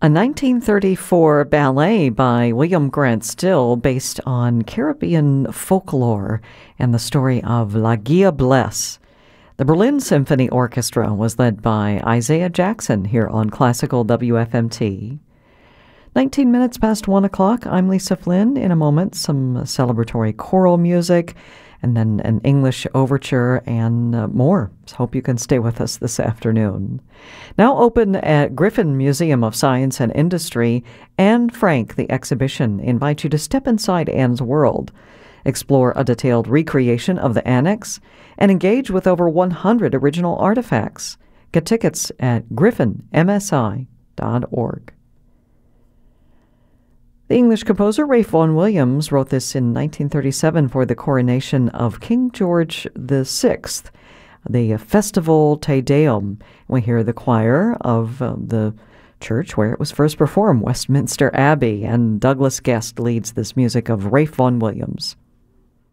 A 1934 ballet by William Grant Still based on Caribbean folklore and the story of La Guia Bless. The Berlin Symphony Orchestra was led by Isaiah Jackson here on Classical WFMT. 19 minutes past 1 o'clock. I'm Lisa Flynn. In a moment, some celebratory choral music, and then an English overture and more. So hope you can stay with us this afternoon. Now open at Griffin Museum of Science and Industry, Anne Frank, the exhibition, invites you to step inside Anne's world, explore a detailed recreation of the annex, and engage with over 100 original artifacts. Get tickets at griffinmsi.org. The English composer Ralph Vaughan Williams wrote this in 1937 for the coronation of King George VI, the festival Te Deum. We hear the choir of the church where it was first performed, Westminster Abbey, and Douglas Guest leads this music of Ralph Vaughan Williams.